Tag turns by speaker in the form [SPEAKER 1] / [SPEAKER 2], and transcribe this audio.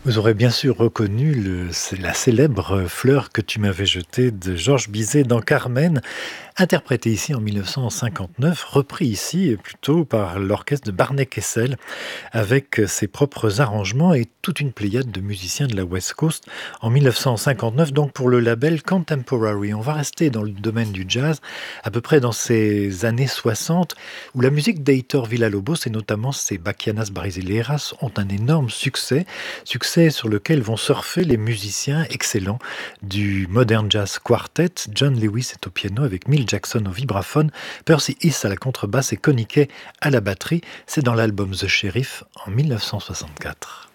[SPEAKER 1] Vous aurez bien sûr reconnu c'est la célèbre fleur que tu m'avais jetée de Georges Bizet dans Carmen, interprété ici en 1959, repris ici plutôt par l'orchestre de Barney Kessel avec ses propres arrangements et toute une pléiade de musiciens de la West Coast en 1959, donc pour le label Contemporary. On va rester dans le domaine du jazz, à peu près dans ces années 60, où la musique d'Heitor Villa-Lobos et notamment ses Bachianas Brasileiras ont un énorme succès sur lequel vont surfer les musiciens excellents du Modern Jazz Quartet. John Lewis est au piano avec Milt Jackson au vibraphone, Percy Hiss à la contrebasse et Connie Kay à la batterie. C'est dans l'album The Sheriff en 1964.